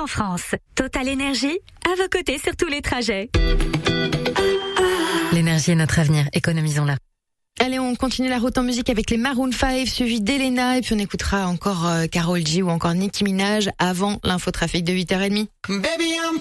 en France. Total Énergie, à vos côtés sur tous les trajets. L'énergie est notre avenir, économisons-la. Allez, on continue la route en musique avec les Maroon 5, suivi d'Elena, et puis on écoutera encore Karol G ou encore Nicki Minaj avant l'infotrafic de 8h30. Baby, I'm